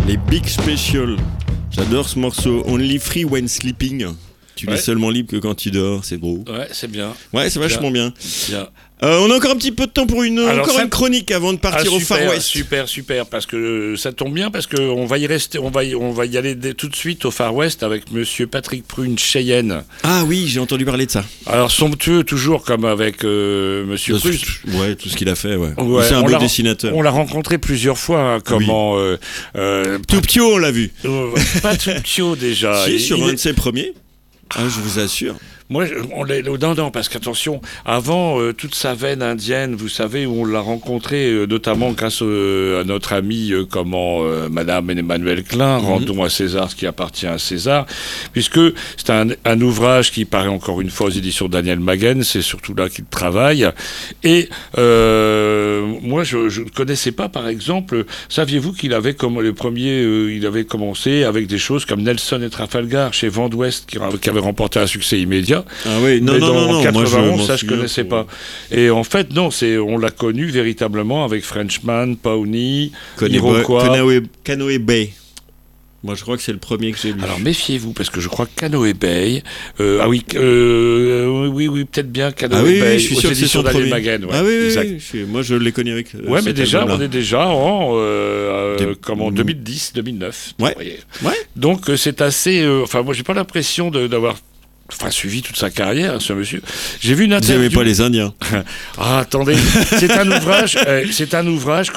Les Big Special. J'adore ce morceau. Only free when sleeping. Tu n'es seulement libre que quand tu dors, c'est beau. Ouais, c'est bien. Ouais, c'est vachement bien. Bien. On a encore un petit peu de temps pour une chronique avant de partir au Far West. Super, parce que ça tombe bien, parce qu'on va y rester, on va y aller tout de suite au Far West avec Monsieur Patrick Prune Cheyenne. Ah oui, j'ai entendu parler de ça. Alors somptueux toujours comme avec Monsieur Prune. Ouais, tout ce qu'il a fait, ouais. C'est un beau dessinateur. On l'a rencontré plusieurs fois, Touptio, on l'a vu. Pas Touptio déjà. Si, sur un de ses premiers. Ah, je vous assure. Moi, on l'est non, parce qu'attention, avant toute sa veine indienne, vous savez, où on l'a rencontré notamment grâce à notre amie, Madame Emmanuelle Klein, rendons à César ce qui appartient à César, puisque c'est un ouvrage qui paraît encore une fois aux éditions Daniel Maguen, c'est surtout là qu'il travaille, et moi, je ne connaissais pas, par exemple, saviez-vous qu'il avait comme le premier, il avait commencé avec des choses comme Nelson et Trafalgar chez Vent d'Ouest, qui avait remporté un succès immédiat. Ah oui, non, 91, moi, ça je connaissais pas. Et en fait, non, on l'a connu véritablement avec Frenchman, Pawnee, Iroquois. Canoe Bay. Moi, je crois que c'est le premier que j'ai lu. Alors, méfiez-vous, parce que je crois que Canoe Bay... oui, peut-être bien Canoe Bay. Oui, je suis sûr que c'est son premier. Maguen, ouais, ah oui, exact. Moi, je l'ai connu avec... Ouais, mais déjà, on est déjà en 2010-2009. Ouais. Donc, c'est assez... moi, j'ai pas l'impression d'avoir... suivi toute sa carrière, ce monsieur. J'ai vu une interview. Vous n'aimez pas les Indiens. Ah, attendez, c'est un ouvrage,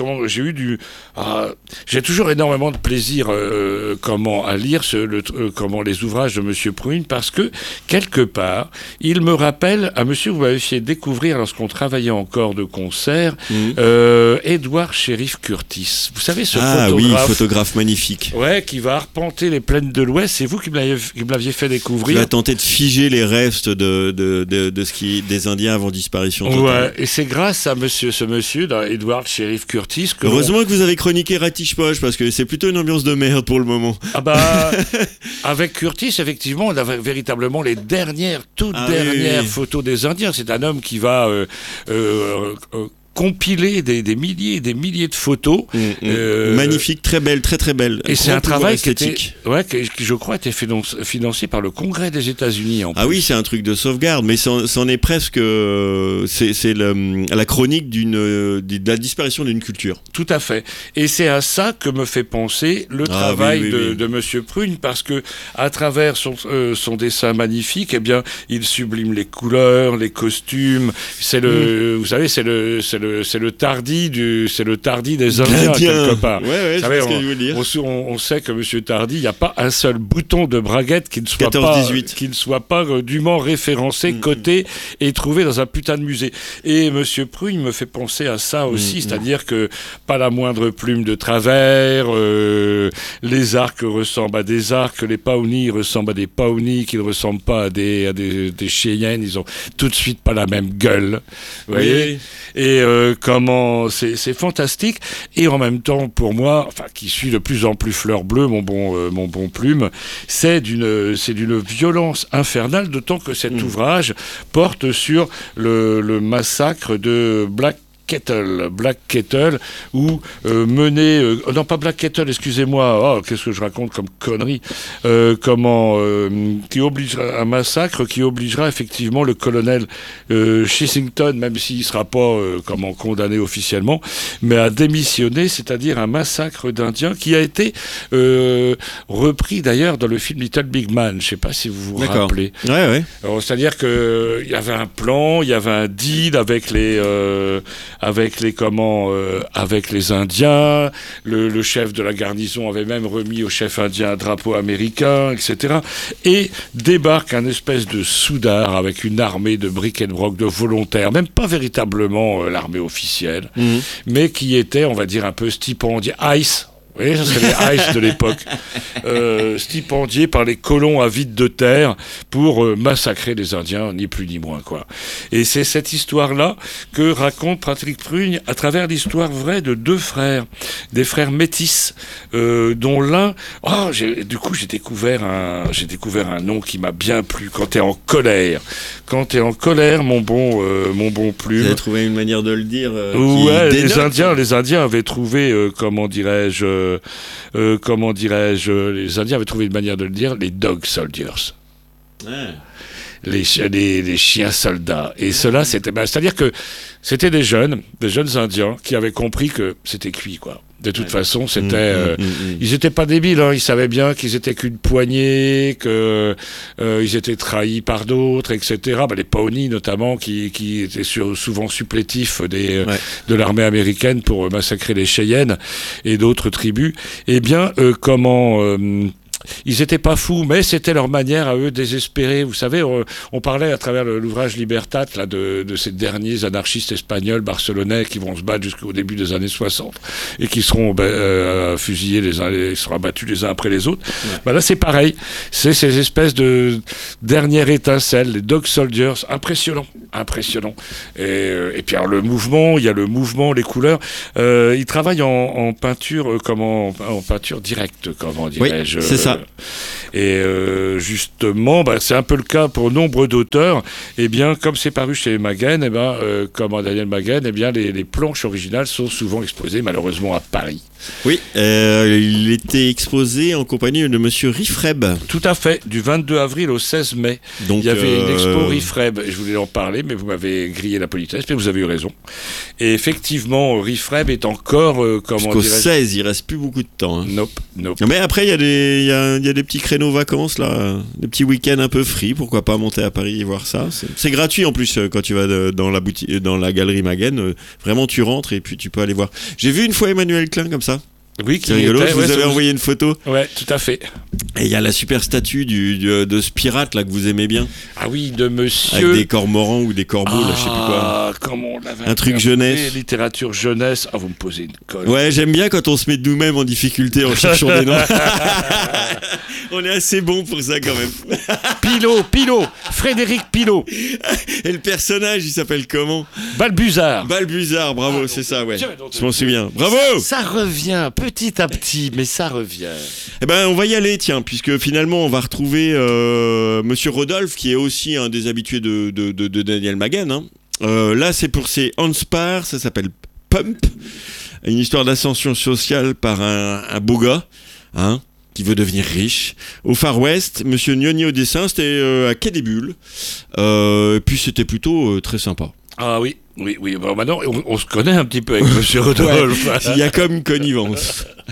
j'ai toujours énormément de plaisir, à lire les ouvrages de Monsieur Prune, parce que, quelque part, il me rappelle, un monsieur que vous m'avez fait découvrir lorsqu'on travaillait encore de concert, Edward Sheriff Curtis. Vous savez, ce photographe. Ah oui, photographe magnifique. Ouais, qui va arpenter les plaines de l'Ouest. C'est vous qui me l'aviez fait découvrir. Il va tenter de figer les restes de ce qui des Indiens avant disparition totale. Ouais, et c'est grâce à ce monsieur, Edward Sheriff Curtis, que heureusement que vous avez chroniqué Ratish Poche, parce que c'est plutôt une ambiance de merde pour le moment. Ah bah, avec Curtis, effectivement, on a véritablement les dernières photos des Indiens. C'est un homme qui va compiler des milliers et des milliers de photos. Magnifique, très belle, très très belle. Et c'est un travail qui je crois, était financé par le Congrès des États-Unis. Ah oui, c'est un truc de sauvegarde, mais c'en est presque... c'est la chronique de la disparition d'une culture. Tout à fait. Et c'est à ça que me fait penser le travail de Monsieur Prune, parce que à travers son dessin magnifique, eh bien, il sublime les couleurs, les costumes. C'est vous savez, c'est le tardi des Indiens, quelque part. Ouais, je sais ce que je veux dire. On sait que M. Tardy, il n'y a pas un seul bouton de braguette qui ne soit pas dûment référencé, coté et trouvé dans un putain de musée. Et M. Prune me fait penser à ça aussi, c'est-à-dire que pas la moindre plume de travers, les arcs ressemblent à des arcs, les Pawnees ressemblent à des Pawnees, qui ne ressemblent pas à des Cheyennes, ils ont tout de suite pas la même gueule. Vous voyez ? Et c'est fantastique, et en même temps pour moi, qui suis de plus en plus fleur bleue, mon bon Plume, c'est d'une violence infernale, d'autant que cet ouvrage porte sur le massacre de Black Kettle, où non pas Black Kettle, excusez-moi, qu'est-ce que je raconte comme connerie, qui obligera un massacre qui obligera effectivement le colonel Chessington, même s'il sera pas condamné officiellement, mais à démissionner, c'est-à-dire un massacre d'Indiens qui a été repris d'ailleurs dans le film Little Big Man. Je sais pas si vous vous rappelez. Ouais. Alors, c'est-à-dire que il y avait un plan, il y avait un deal avec les Indiens, le chef de la garnison avait même remis au chef indien un drapeau américain, etc. Et débarque un espèce de soudard avec une armée de bric et de broc de volontaires, même pas véritablement l'armée officielle, mais qui était, on va dire, un peu stipendié, ICE. Oui, ça serait les Ice de l'époque, stipendiés par les colons avides de terre pour massacrer les Indiens, ni plus ni moins, quoi. Et c'est cette histoire-là que raconte Patrick Prune à travers l'histoire vraie de deux frères, des frères métis, dont l'un... j'ai découvert un nom qui m'a bien plu. Quand t'es en colère, mon bon Plume... Vous avez trouvé une manière de le dire les Indiens avaient trouvé, comment dirais-je... comment dirais-je, les Indiens avaient trouvé une manière de le dire, les dog soldiers. Ouais. Les chiens soldats. Et cela, c'est-à-dire que c'était des jeunes Indiens qui avaient compris que c'était cuit, quoi. De toute façon, c'était. Ils n'étaient pas débiles, hein. Ils savaient bien qu'ils étaient qu'une poignée, ils étaient trahis par d'autres, etc. Les Pawnees notamment, qui étaient souvent supplétifs de l'armée américaine pour massacrer les Cheyennes et d'autres tribus. Eh bien, ils étaient pas fous, mais c'était leur manière à eux désespérée. Vous savez, on parlait à travers l'ouvrage Libertat là, de ces derniers anarchistes espagnols barcelonais qui vont se battre jusqu'au début des années 60 et qui seront fusillés ils seront abattus les uns après les autres. Ouais. Là, c'est pareil. C'est ces espèces de dernières étincelles, les dog soldiers, impressionnants. Et puis alors le mouvement, il y a le mouvement, les couleurs. Ils travaillent en peinture, en peinture directe, comment dirais-je. Oui, c'est ça. Et justement, c'est un peu le cas pour nombre d'auteurs. Eh bien, comme c'est paru chez Maguen, comme Daniel Maguen, les planches originales sont souvent exposées malheureusement à Paris. Oui, il était exposé en compagnie de Monsieur Rifreb. Tout à fait, du 22 avril au 16 mai. Donc, il y avait une expo Rifreb, et je voulais en parler, mais vous m'avez grillé la politesse, mais vous avez eu raison. Et effectivement, Rifreb est encore, jusqu'au 16, il reste plus beaucoup de temps. Hein. Nope. Mais après, il y a des petits créneaux vacances, là, des petits week-ends un peu free, pourquoi pas monter à Paris et voir ça. C'est gratuit en plus quand tu vas dans la boutique, dans la galerie Maguen. Vraiment, tu rentres et puis tu peux aller voir. J'ai vu une fois Emmanuel Klein comme ça. Oui, c'est rigolo, je vous avais envoyé une photo. Ouais, tout à fait. Et il y a la super statue de ce pirate là que vous aimez bien. Ah oui, de monsieur. Avec des cormorans ou des corbeaux, là, je sais plus quoi. Comment on l'avait un truc jeunesse. Littérature jeunesse. Ah, vous me posez une colle. Ouais, j'aime bien quand on se met de nous-mêmes en difficulté en cherchant des noms. On est assez bon pour ça quand même. Pilot, Frédéric Pilot. Et le personnage, il s'appelle comment ? Balbuzard, bravo, c'est ça, ouais. Je m'en souviens. Bravo ! Ça revient petit à petit, mais ça revient. Eh ben, on va y aller, tiens, puisque finalement, on va retrouver Monsieur Rodolphe, qui est aussi un des habitués de Daniel Maguen. Hein. Là, c'est pour ses Hanspar, ça s'appelle Pump, une histoire d'ascension sociale par un beau gars, hein, qui veut devenir riche. Au Far West, Monsieur Gnoni au dessin, c'était à Quai des Bulles. Puis c'était plutôt très sympa. Ah oui. Bon, maintenant, on se connaît un petit peu avec Monsieur Rodolphe. Il y a comme une connivence.